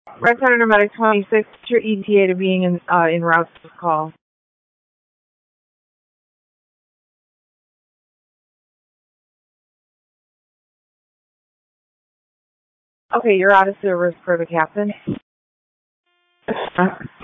Red Center Nomadic 26, your ETA to being in route to this call. Okay, you're out of service for the captain.